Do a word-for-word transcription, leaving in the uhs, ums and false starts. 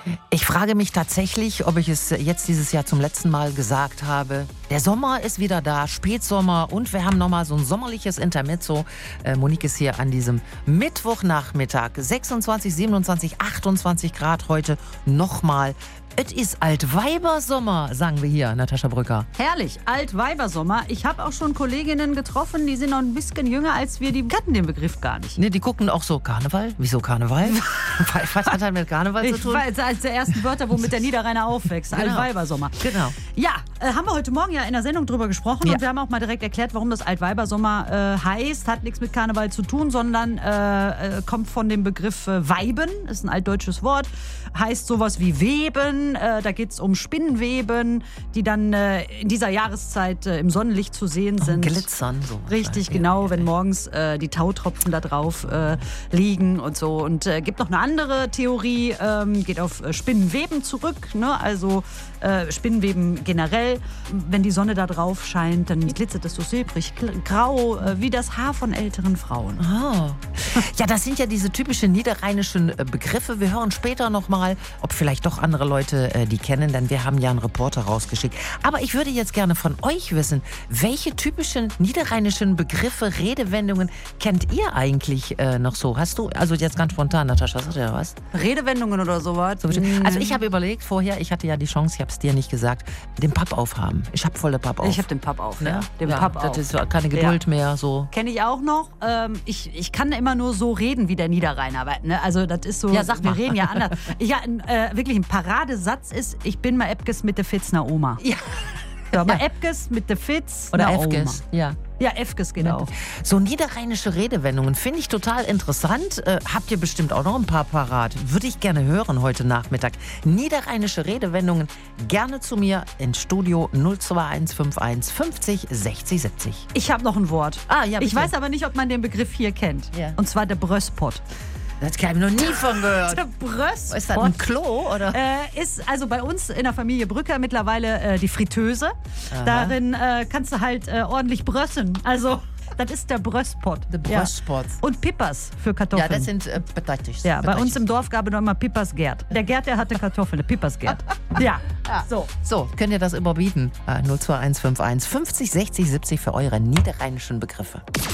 Ich frage mich tatsächlich, ob ich es jetzt dieses Jahr zum letzten Mal gesagt habe. Der Sommer ist wieder da, Spätsommer, und wir haben nochmal so ein sommerliches Intermezzo. Äh, Monique ist hier an diesem Mittwochnachmittag. sechsundzwanzig, siebenundzwanzig, achtundzwanzig Grad heute nochmal. Es ist Altweibersommer, sagen wir hier, Natascha Brücker. Herrlich, Altweibersommer. Ich habe auch schon Kolleginnen getroffen, die sind noch ein bisschen jünger als wir, die kannten den Begriff gar nicht. Ne, die gucken auch so, Karneval? Wieso Karneval? Was hat das mit Karneval zu Ich tun? weiß, als der ersten Wörter, womit der Niederrheiner aufwächst. Genau. Altweibersommer. Genau. Ja, äh, haben wir heute Morgen ja in der Sendung drüber gesprochen, Ja. und wir haben auch mal direkt erklärt, warum das Altweibersommer äh, heißt. Hat nichts mit Karneval zu tun, sondern äh, äh, kommt von dem Begriff äh, Weiben. Ist ein altdeutsches Wort. Heißt sowas wie Weben. Äh, da geht es um Spinnenweben, die dann äh, in dieser Jahreszeit äh, im Sonnenlicht zu sehen sind. Glitzern. So. Richtig, Ja, genau, ja, wenn ja. morgens äh, die Tautropfen da drauf äh, liegen und so. Und äh, gibt noch eine andere Theorie, ähm, geht auf äh, Spinnenweben zurück, ne? Also äh, Spinnenweben generell. Wenn die Sonne da drauf scheint, dann glitzert es so silbrig, kl- grau, äh, wie das Haar von älteren Frauen. Ah. Ja, das sind ja diese typischen niederrheinischen äh, Begriffe. Wir hören später nochmal, ob vielleicht doch andere Leute äh, die kennen, denn wir haben ja einen Reporter rausgeschickt. Aber ich würde jetzt gerne von euch wissen, welche typischen niederrheinischen Begriffe, Redewendungen kennt ihr eigentlich äh, noch so? Hast du, also jetzt ganz spontan, Natascha, hast du ja was? Redewendungen oder sowas? So, also ich habe überlegt vorher, ich hatte ja die Chance, ich habe es dir nicht gesagt, den Papp aufhaben. Ich habe volle Papp auf. Ich habe den Papp auf, Ne? ja. Den ja, Papp das auf. ist keine Geduld mehr, so. Kenne ich auch noch. Ähm, ich, ich kann immer nur so reden wie der Niederrheiner. Aber, ne? Also das ist so, Ja, sag wir mal. reden ja anders. Ja, ein, äh, wirklich ein Paradesatz ist, ich bin mal Epkes mit der Fitzner Oma. Ja. Ja, mal Epkes mit der Fitz. Oder na Efkes, ja. Oma. Ja, Efkes, genau. So niederrheinische Redewendungen finde ich total interessant. Äh, habt ihr bestimmt auch noch ein paar parat. Würde ich gerne hören heute Nachmittag. Niederrheinische Redewendungen gerne zu mir ins Studio null zwei eins fünf eins fünfzig sechzig siebzig. Ich habe noch ein Wort. Ah, ja, ich bitte. weiß aber nicht, ob man den Begriff hier kennt. Ja. Und zwar der Bröstpott. Das habe ich noch nie von gehört. Der Bröstpott. Ist das ein Klo, oder? Äh, ist also bei uns in der Familie Brücker mittlerweile äh, die Fritteuse. Darin äh, kannst du halt äh, ordentlich brössen. Also, das ist der Bröstpott. Der Bröstpott. Ja. Und Pippers für Kartoffeln. Ja, das sind äh, Beteiligte. Ja, bei uns im Dorf gab es noch immer Pippers Gerd. Der Gerd, der hatte Kartoffeln, der Pippers Gerd. Ja, so. So, könnt ihr das überbieten? Äh, null zwei eins fünf eins fünfzig sechzig siebzig für eure niederrheinischen Begriffe.